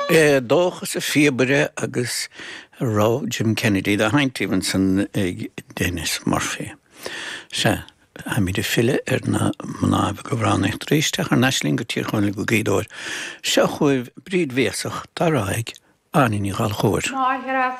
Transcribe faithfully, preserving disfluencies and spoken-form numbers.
Eh, Dóchas a fiabare agus rá Jim Kennedy a haint Stevenson ag Dennis Murphy. Se, ha mi de fille ar na mnáb go bhránacht réisteach ar naisling go tíorchainla go géadóir. Se chuibh bríd bhéasach dar raig aní ní gáil chóir.